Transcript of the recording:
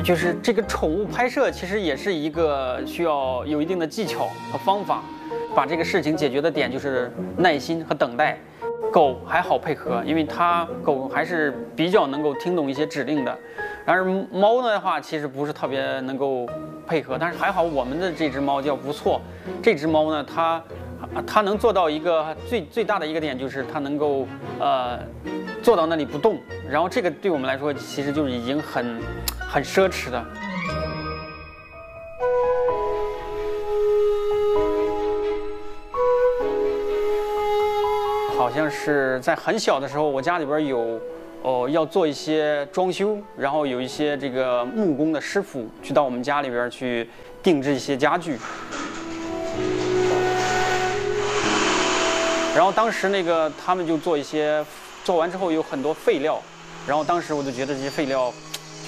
就是这个宠物拍摄其实也是一个需要有一定的技巧和方法，把这个事情解决的点就是耐心和等待。狗还好配合，因为狗还是比较能够听懂一些指令的，然而猫的话其实不是特别能够配合，但是还好我们的这只猫叫不错，这只猫呢它能做到一个最大的一个点，就是它能够坐到那里不动，然后这个对我们来说其实就是已经很奢侈的。好像是在很小的时候，我家里边有要做一些装修，然后有一些这个木工的师傅去到我们家里边去定制一些家具。然后当时他们就做完之后有很多废料，然后当时我就觉得这些废料